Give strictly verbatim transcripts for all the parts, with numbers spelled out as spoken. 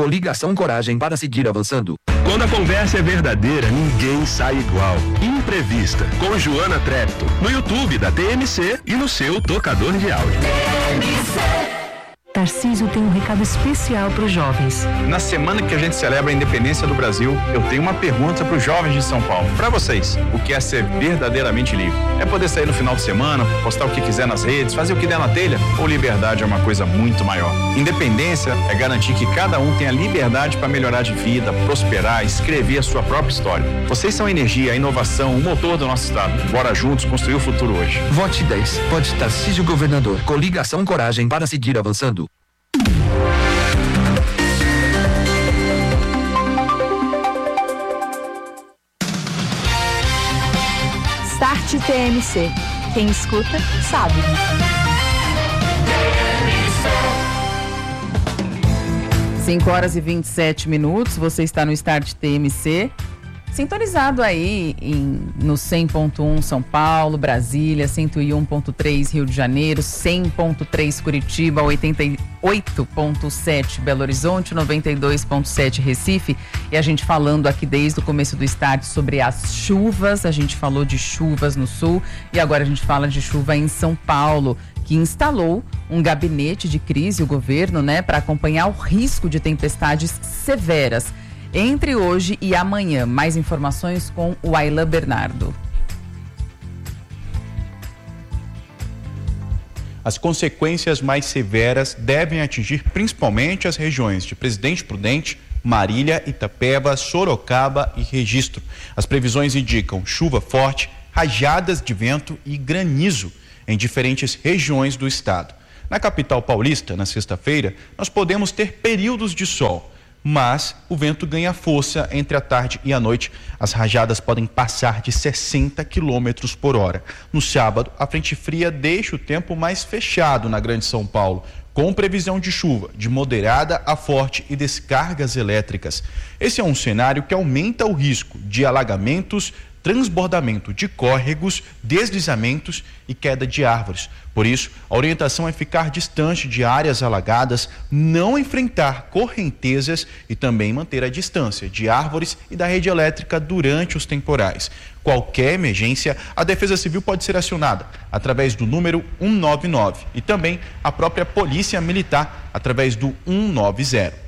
Coligação Coragem para seguir avançando. Quando a conversa é verdadeira, ninguém sai igual. Imprevista, com Joana Trepto, no YouTube da T M C e no seu tocador de áudio. T M C. Tarcísio tem um recado especial para os jovens. Na semana que a gente celebra a independência do Brasil, eu tenho uma pergunta para os jovens de São Paulo. Para vocês, o que é ser verdadeiramente livre? É poder sair no final de semana, postar o que quiser nas redes, fazer o que der na telha? Ou liberdade é uma coisa muito maior? Independência é garantir que cada um tenha liberdade para melhorar de vida, prosperar, escrever a sua própria história. Vocês são a energia, a inovação, o motor do nosso estado. Bora juntos construir o futuro hoje. Vote dez. Vote Tarcísio Governador. Coligação Coragem para seguir avançando. Start T M C. Quem escuta, sabe. cinco horas e vinte e sete minutos, você está no Start T M C, sintonizado aí em, no cem ponto um São Paulo, Brasília, cento e um ponto três Rio de Janeiro, cem ponto três Curitiba, oitenta e oito ponto sete Belo Horizonte, noventa e dois ponto sete Recife. E a gente falando aqui desde o começo do Start sobre as chuvas, a gente falou de chuvas no sul e agora a gente fala de chuva em São Paulo, que instalou um gabinete de crise, o governo, né, para acompanhar o risco de tempestades severas entre hoje e amanhã. Mais informações com o Aylan Bernardo. As consequências mais severas devem atingir principalmente as regiões de Presidente Prudente, Marília, Itapeva, Sorocaba e Registro. As previsões indicam chuva forte, rajadas de vento e granizo em diferentes regiões do estado. Na capital paulista, na sexta-feira, nós podemos ter períodos de sol, mas o vento ganha força entre a tarde e a noite. As rajadas podem passar de sessenta quilômetros por hora. No sábado, a frente fria deixa o tempo mais fechado na Grande São Paulo, com previsão de chuva de moderada a forte e descargas elétricas. Esse é um cenário que aumenta o risco de alagamentos, transbordamento de córregos, deslizamentos e queda de árvores. Por isso, a orientação é ficar distante de áreas alagadas, não enfrentar correntezas e também manter a distância de árvores e da rede elétrica durante os temporais. Qualquer emergência, a Defesa Civil pode ser acionada através do número cento e noventa e nove e também a própria Polícia Militar através do cento e noventa.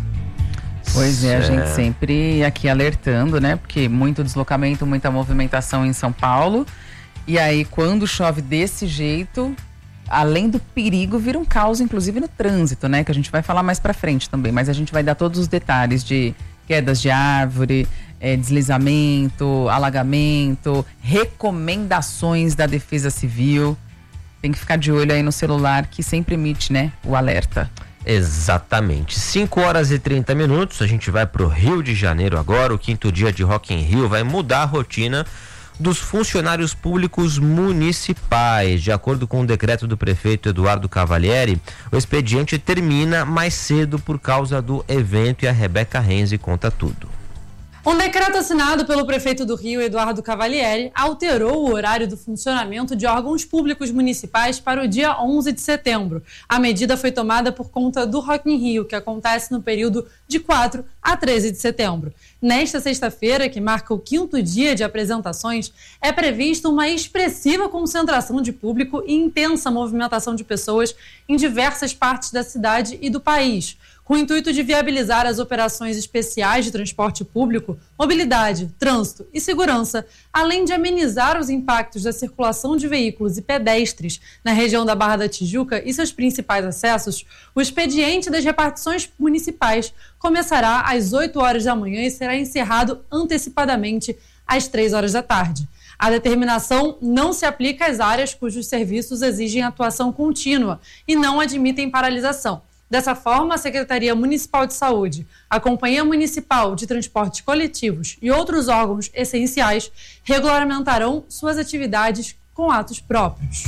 Pois é, a gente sempre aqui alertando, né? Porque muito deslocamento, muita movimentação em São Paulo. E aí, quando chove desse jeito, além do perigo, vira um caos, inclusive no trânsito, né? Que a gente vai falar mais pra frente também. Mas a gente vai dar todos os detalhes de quedas de árvore, é, deslizamento, alagamento, recomendações da Defesa Civil. Tem que ficar de olho aí no celular que sempre emite, né? O alerta. Exatamente. cinco horas e trinta minutos, a gente vai pro Rio de Janeiro agora. O quinto dia de Rock in Rio vai mudar a rotina dos funcionários públicos municipais. De acordo com o decreto do prefeito Eduardo Cavalieri, o expediente termina mais cedo por causa do evento e a Rebeca Renzi conta tudo. Um decreto assinado pelo prefeito do Rio, Eduardo Cavalieri, alterou o horário do funcionamento de órgãos públicos municipais para o dia onze de setembro. A medida foi tomada por conta do Rock in Rio, que acontece no período de quatro a treze de setembro. Nesta sexta-feira, que marca o quinto dia de apresentações, é prevista uma expressiva concentração de público e intensa movimentação de pessoas em diversas partes da cidade e do país, com o intuito de viabilizar as operações especiais de transporte público, mobilidade, trânsito e segurança, além de amenizar os impactos da circulação de veículos e pedestres na região da Barra da Tijuca e seus principais acessos. O expediente das repartições municipais começará às oito horas da manhã e será encerrado antecipadamente às três horas da tarde. A determinação não se aplica às áreas cujos serviços exigem atuação contínua e não admitem paralisação. Dessa forma, a Secretaria Municipal de Saúde, a Companhia Municipal de Transportes Coletivos e outros órgãos essenciais regulamentarão suas atividades com atos próprios.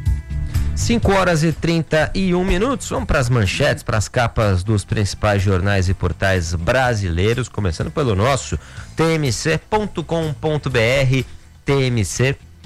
cinco horas e trinta e um minutos. Vamos para as manchetes, para as capas dos principais jornais e portais brasileiros, começando pelo nosso T M C ponto com ponto B R, T M C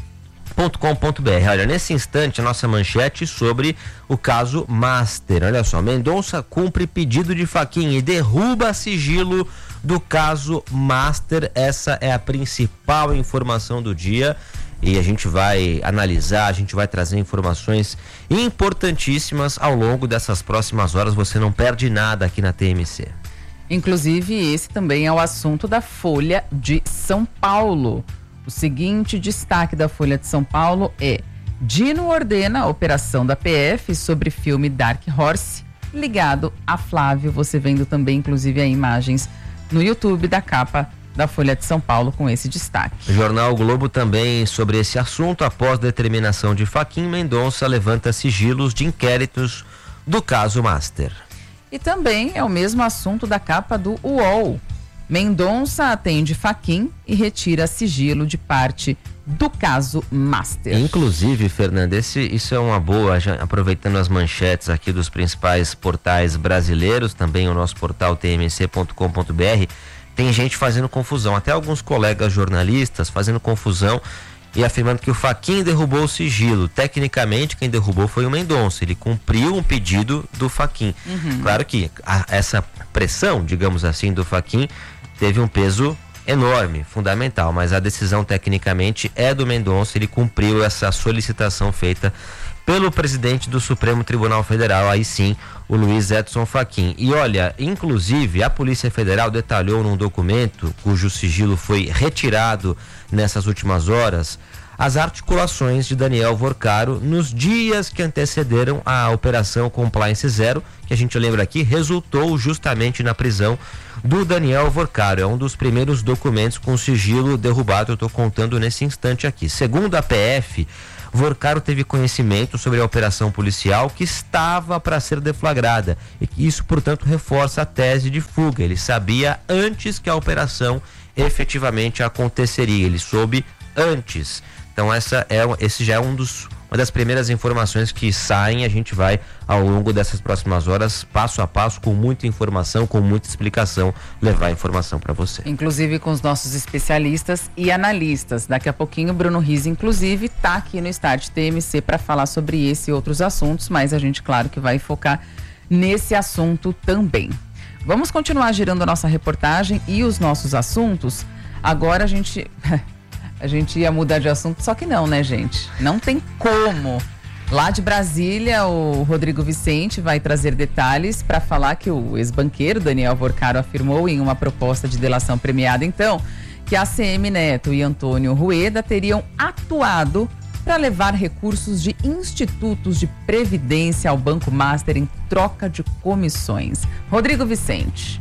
ponto com ponto b r. Olha, nesse instante a nossa manchete sobre o caso Master. Olha só, Mendonça cumpre pedido de Fachin e derruba sigilo do caso Master. Essa é a principal informação do dia e a gente vai analisar, a gente vai trazer informações importantíssimas ao longo dessas próximas horas. Você não perde nada aqui na T M C. Inclusive, esse também é o assunto da Folha de São Paulo. O seguinte destaque da Folha de São Paulo é: Dino ordena a operação da P F sobre filme Dark Horse ligado a Flávio. Você vendo também, inclusive, aí imagens no YouTube da capa da Folha de São Paulo com esse destaque. O Jornal Globo também sobre esse assunto. Após determinação de Fachin, Mendonça levanta sigilos de inquéritos do caso Master. E também é o mesmo assunto da capa do U O L. Mendonça atende Fachin e retira sigilo de parte do caso Master. Inclusive, Fernanda, esse, isso é uma boa, já, aproveitando as manchetes aqui dos principais portais brasileiros, também o nosso portal T M C ponto com ponto b r, tem gente fazendo confusão, até alguns colegas jornalistas fazendo confusão e afirmando que o Fachin derrubou o sigilo. Tecnicamente, quem derrubou foi o Mendonça. Ele cumpriu um pedido do Fachin. Uhum. Claro que a, essa pressão, digamos assim, do Fachin teve um peso enorme, fundamental, mas a decisão tecnicamente é do Mendonça. Ele cumpriu essa solicitação feita pelo presidente do Supremo Tribunal Federal, aí sim, o Luiz Edson Fachin. E olha, inclusive a Polícia Federal detalhou num documento cujo sigilo foi retirado nessas últimas horas as articulações de Daniel Vorcaro nos dias que antecederam a Operação Compliance Zero, que a gente lembra aqui, resultou justamente na prisão do Daniel Vorcaro. É um dos primeiros documentos com sigilo derrubado, eu estou contando nesse instante aqui. Segundo a P F, Vorcaro teve conhecimento sobre a operação policial que estava para ser deflagrada. E isso, portanto, reforça a tese de fuga. Ele sabia antes que a operação efetivamente aconteceria. Ele soube antes. Então essa é, esse já é um dos, uma das primeiras informações que saem. A gente vai, ao longo dessas próximas horas, passo a passo, com muita informação, com muita explicação, levar informação para você. Inclusive com os nossos especialistas e analistas. Daqui a pouquinho o Bruno Riz, inclusive, está aqui no Start T M C para falar sobre esse e outros assuntos, mas a gente, claro, que vai focar nesse assunto também. Vamos continuar girando a nossa reportagem e os nossos assuntos. Agora a gente... A gente ia mudar de assunto, só que não, né, gente? Não tem como. Lá de Brasília, o Rodrigo Vicente vai trazer detalhes para falar que o ex-banqueiro Daniel Vorcaro afirmou em uma proposta de delação premiada, então, que a A C M Neto e Antônio Rueda teriam atuado para levar recursos de institutos de previdência ao Banco Master em troca de comissões. Rodrigo Vicente.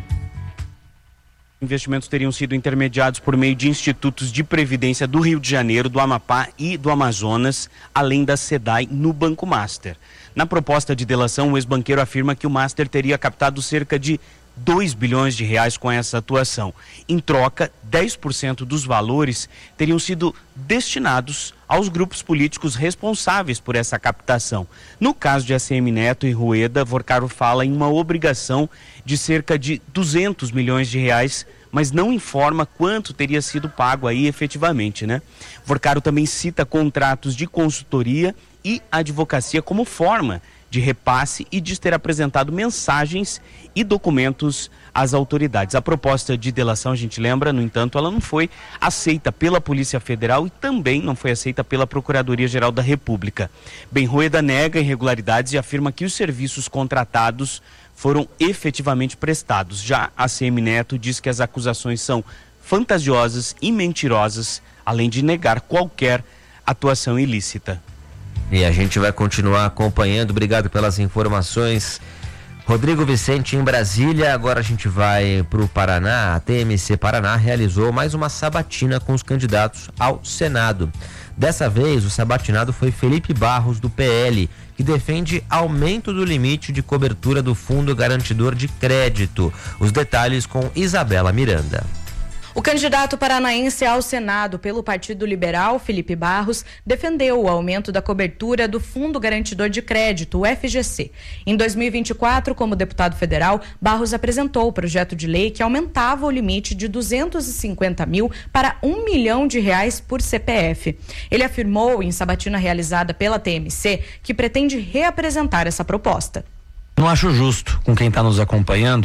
Investimentos teriam sido intermediados por meio de institutos de previdência do Rio de Janeiro, do Amapá e do Amazonas, além da SEDAI no Banco Master. Na proposta de delação, o ex-banqueiro afirma que o Master teria captado cerca de dois bilhões de reais com essa atuação. Em troca, dez por cento dos valores teriam sido destinados aos grupos políticos responsáveis por essa captação. No caso de A C M Neto e Rueda, Vorcaro fala em uma obrigação de cerca de duzentos milhões de reais, mas não informa quanto teria sido pago aí efetivamente, né? Vorcaro também cita contratos de consultoria e advocacia como forma de repasse e diz ter apresentado mensagens e documentos às autoridades. A proposta de delação, a gente lembra, no entanto, ela não foi aceita pela Polícia Federal e também não foi aceita pela Procuradoria-Geral da República. Bem, Rueda nega irregularidades e afirma que os serviços contratados foram efetivamente prestados. Já a A C M Neto diz que as acusações são fantasiosas e mentirosas, além de negar qualquer atuação ilícita. E a gente vai continuar acompanhando. Obrigado pelas informações, Rodrigo Vicente, em Brasília. Agora a gente vai para o Paraná. A T M C Paraná realizou mais uma sabatina com os candidatos ao Senado. Dessa vez, o sabatinado foi Felipe Barros, do P L, que defende aumento do limite de cobertura do Fundo Garantidor de Crédito. Os detalhes com Isabela Miranda. O candidato paranaense ao Senado pelo Partido Liberal, Felipe Barros, defendeu o aumento da cobertura do Fundo Garantidor de Crédito, o F G C. Em dois mil e vinte e quatro, como deputado federal, Barros apresentou o projeto de lei que aumentava o limite de duzentos e cinquenta mil para um milhão de reais por C P F. Ele afirmou, em sabatina realizada pela T M C, que pretende reapresentar essa proposta. Não acho justo, com quem está nos acompanhando,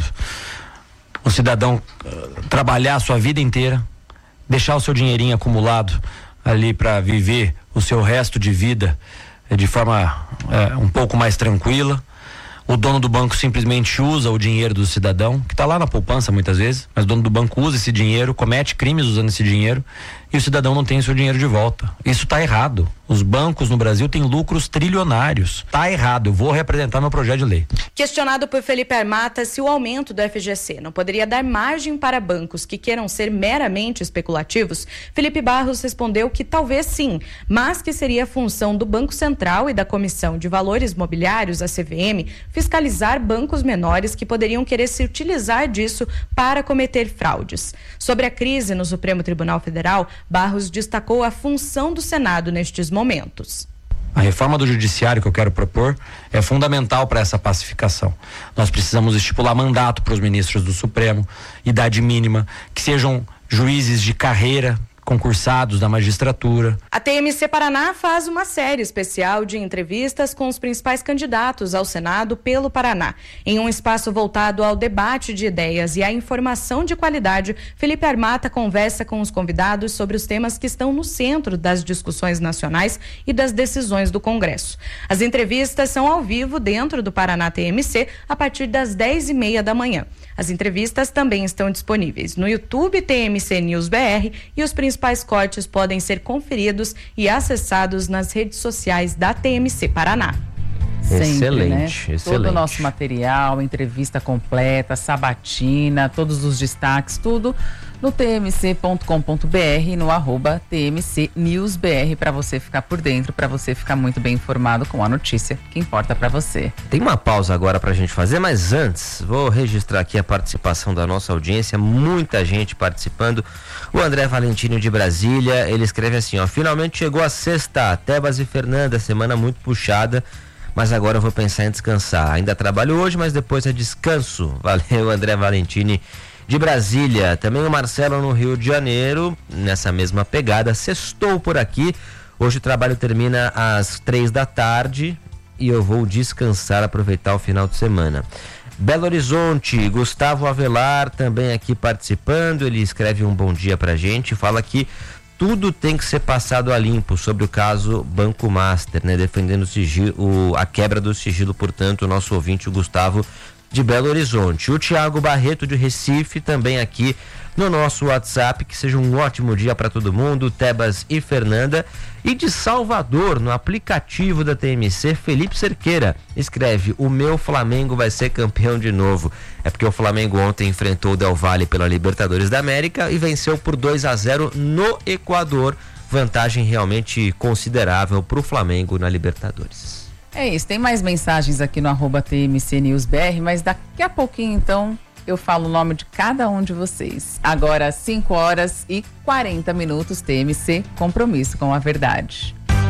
o cidadão uh, trabalhar a sua vida inteira, deixar o seu dinheirinho acumulado ali para viver o seu resto de vida eh, de forma eh, um pouco mais tranquila. O dono do banco simplesmente usa o dinheiro do cidadão, que está lá na poupança muitas vezes, mas o dono do banco usa esse dinheiro, comete crimes usando esse dinheiro e o cidadão não tem o seu dinheiro de volta. Isso está errado. Os bancos no Brasil têm lucros trilionários. Está errado. Eu vou representar meu projeto de lei. Questionado por Felipe Armata se o aumento do F G C não poderia dar margem para bancos que queiram ser meramente especulativos, Felipe Barros respondeu que talvez sim, mas que seria função do Banco Central e da Comissão de Valores Mobiliários, a C V M, fiscalizar bancos menores que poderiam querer se utilizar disso para cometer fraudes. Sobre a crise no Supremo Tribunal Federal, Barros destacou a função do Senado nestes momentos. A reforma do judiciário que eu quero propor é fundamental para essa pacificação. Nós precisamos estipular mandato para os ministros do Supremo, idade mínima, que sejam juízes de carreira, concursados da magistratura. A T M C Paraná faz uma série especial de entrevistas com os principais candidatos ao Senado pelo Paraná. Em um espaço voltado ao debate de ideias e à informação de qualidade, Felipe Armata conversa com os convidados sobre os temas que estão no centro das discussões nacionais e das decisões do Congresso. As entrevistas são ao vivo dentro do Paraná T M C a partir das dez e meia da manhã. As entrevistas também estão disponíveis no YouTube T M C News B R e os principais principais cortes podem ser conferidos e acessados nas redes sociais da T M C Paraná. Sempre, excelente, né? excelente. Todo o nosso material, entrevista completa, sabatina, todos os destaques, tudo no t m c ponto com ponto b r e no arroba T M C News B R para você ficar por dentro, para você ficar muito bem informado com a notícia que importa para você. Tem uma pausa agora pra gente fazer, mas antes vou registrar aqui a participação da nossa audiência, muita gente participando. O André Valentino de Brasília, ele escreve assim, ó: finalmente chegou a sexta, Tebas e Fernanda, semana muito puxada, mas agora eu vou pensar em descansar. Ainda trabalho hoje, mas depois é descanso. Valeu, André Valentini de Brasília. Também o Marcelo no Rio de Janeiro, nessa mesma pegada. Sextou por aqui. Hoje o trabalho termina às três da tarde e eu vou descansar, aproveitar o final de semana. Belo Horizonte, Gustavo Avelar também aqui participando. Ele escreve um bom dia pra gente, fala que tudo tem que ser passado a limpo sobre o caso Banco Master, né? Defendendo o sigilo, o, a quebra do sigilo, portanto, o nosso ouvinte, o Gustavo de Belo Horizonte. O Tiago Barreto de Recife também aqui no nosso WhatsApp. Que seja um ótimo dia para todo mundo, Tebas e Fernanda. E de Salvador, no aplicativo da T M C, Felipe Cerqueira escreve: o meu Flamengo vai ser campeão de novo. É porque o Flamengo ontem enfrentou o Del Valle pela Libertadores da América e venceu por dois a zero no Equador. Vantagem realmente considerável para o Flamengo na Libertadores. É isso, tem mais mensagens aqui no arroba T M C News B R, mas daqui a pouquinho então eu falo o nome de cada um de vocês. Agora, cinco horas e quarenta minutos, T M C, compromisso com a verdade.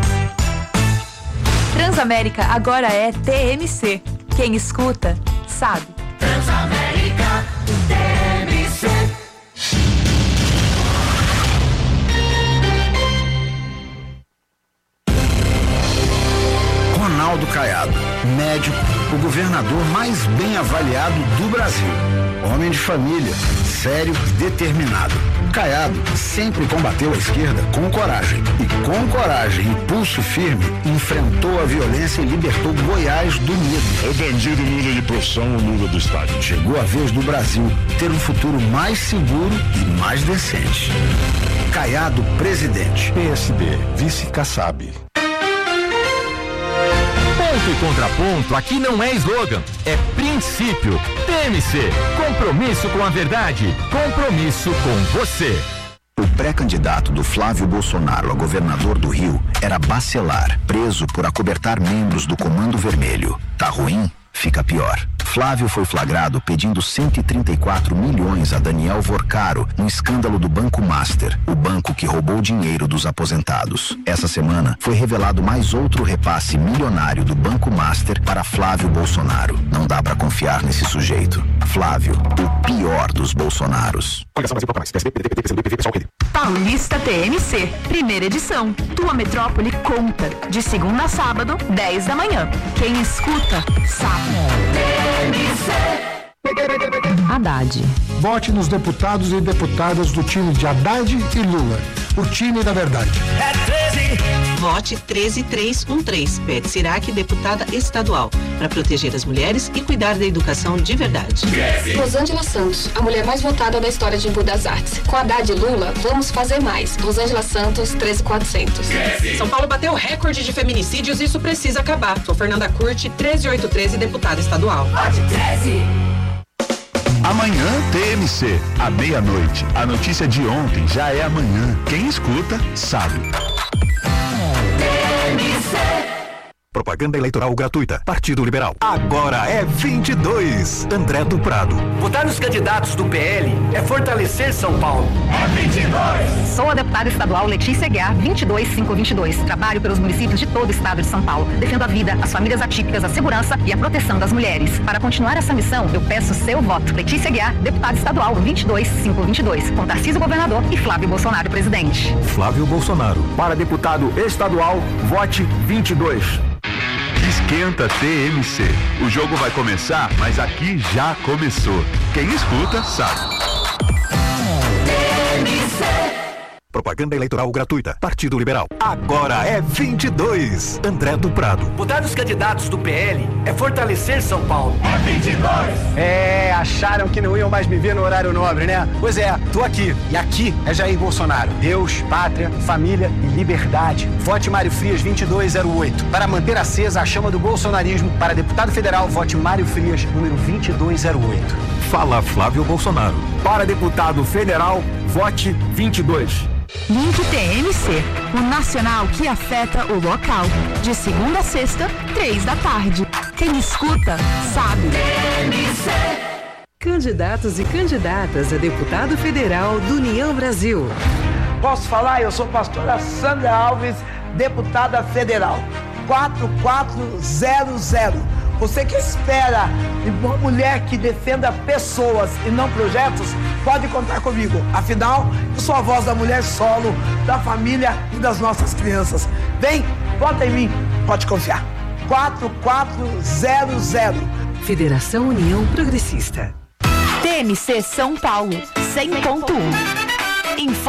Transamérica agora é T M C. Quem escuta, sabe. Transamérica, T M C. Ronaldo Caiado, médico, o governador mais bem avaliado do Brasil. Homem de família, sério, determinado. Caiado sempre combateu a esquerda com coragem. E com coragem e pulso firme, enfrentou a violência e libertou Goiás do medo. É bandido Lula de profissão ou Lula do estádio. Chegou a vez do Brasil ter um futuro mais seguro e mais decente. Caiado, presidente. P S D, vice Kassab. Ponto e contraponto aqui não é slogan, é princípio. T M C, compromisso com a verdade, compromisso com você. O pré-candidato do Flávio Bolsonaro a governador do Rio era Bacelar, preso por acobertar membros do Comando Vermelho. Tá ruim? Fica pior. Flávio foi flagrado pedindo cento e trinta e quatro milhões a Daniel Vorcaro no escândalo do Banco Master, o banco que roubou dinheiro dos aposentados. Essa semana foi revelado mais outro repasse milionário do Banco Master para Flávio Bolsonaro. Não dá pra confiar nesse sujeito. Flávio, o pior dos Bolsonaros. Paulista T M C, primeira edição. Tua metrópole conta. De segunda a sábado, dez da manhã. Quem escuta, sabe. T M C. Haddad. Vote nos deputados e deputadas do time de Haddad e Lula. O time da verdade. É treze. Vote treze três um três. Beth Sirac, deputada estadual. Para proteger as mulheres e cuidar da educação de verdade. Rosângela Santos, a mulher mais votada da história de Embu das Artes. Com Haddad e Lula, vamos fazer mais. Rosângela Santos, treze quatrocentos. São Paulo bateu recorde de feminicídios e isso precisa acabar. Sou Fernanda Curti, treze oito treze, deputada estadual. Vote treze. Amanhã T M C, à meia-noite. A notícia de ontem já é amanhã. Quem escuta, sabe. T M C. Propaganda eleitoral gratuita. Partido Liberal. Agora é vinte e dois. André do Prado. Votar nos candidatos do P L é fortalecer São Paulo. É vinte e dois. Sou a deputada estadual Letícia Guiar, vinte e dois mil quinhentos e vinte e dois. Trabalho pelos municípios de todo o estado de São Paulo. Defendo a vida, as famílias atípicas, a segurança e a proteção das mulheres. Para continuar essa missão, eu peço seu voto. Letícia Guiar, deputada estadual vinte e dois mil quinhentos e vinte e dois. Com Tarcísio governador e Flávio Bolsonaro presidente. Flávio Bolsonaro. Para deputado estadual, vote vinte e dois. Esquenta T M C. O jogo vai começar, mas aqui já começou. Quem escuta, sabe. T M C. Propaganda eleitoral gratuita. Partido Liberal. Agora é vinte e dois. André do Prado. Votar nos candidatos do P L é fortalecer São Paulo. É vinte e dois. É, acharam que não iam mais me ver no horário nobre, né? Pois é, tô aqui. E aqui é Jair Bolsonaro. Deus, pátria, família e liberdade. Vote Mário Frias vinte e dois zero oito. Para manter acesa a chama do bolsonarismo, para deputado federal, vote Mário Frias, número vinte e dois zero oito. Fala Flávio Bolsonaro. Para deputado federal, vote vinte e dois. Link T M C, o nacional que afeta o local. De segunda a sexta, três da tarde. Quem escuta, sabe. T M C. Candidatos e candidatas a deputado federal do União Brasil. Posso falar? Eu sou pastora Sandra Alves, deputada federal. quatro quatro zero zero. Você que espera uma mulher que defenda pessoas e não projetos, pode contar comigo. Afinal, eu sou a voz da mulher solo, da família e das nossas crianças. Vem, vota em mim, pode confiar. quatro quatro zero zero. Federação União Progressista. T M C São Paulo, cem ponto um.